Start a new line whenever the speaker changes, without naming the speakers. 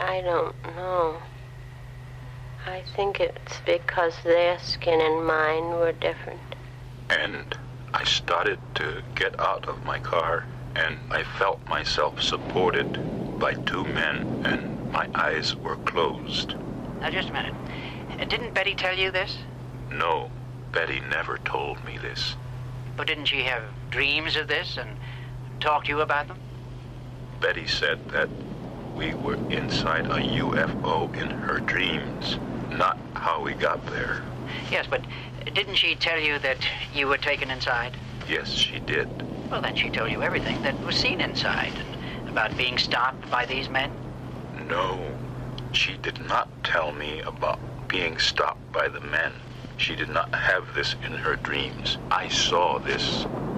I don't know. I think it's because their skin and mine were different.
And I started to get out of my car, and I felt myself supported by two men, and my eyes were closed.
Now, just a minute. Didn't Betty tell you this?
No, Betty never told me this.
But didn't she have dreams of this and talk to you about them?
Betty said that we were inside a UFO in her dreams, not how we got there.
Yes, but didn't she tell you that you were taken inside?
Yes, she did.
Well, then she told you everything that was seen inside, about being stopped by these men?
No, she did not tell me about being stopped by the men. She did not have this in her dreams. I saw this.